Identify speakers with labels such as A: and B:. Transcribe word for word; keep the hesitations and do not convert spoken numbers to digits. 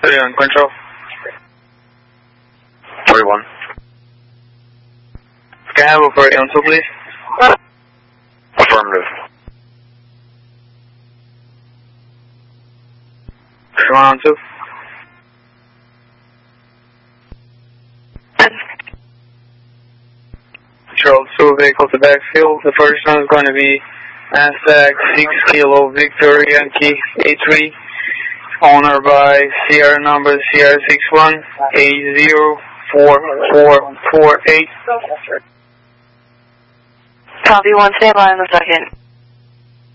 A: thirty-one, control.
B: forty-one.
A: Can I have a forty-one, two, please?
B: Affirmative.
A: thirty-one, two. Control two, vehicle to backfield. The first one is going to be Nasdaq six Kilo Victor Yankee eight three. Owner by C R number C R six one eight zero four four four eight.
C: Copy one, stay line in a second.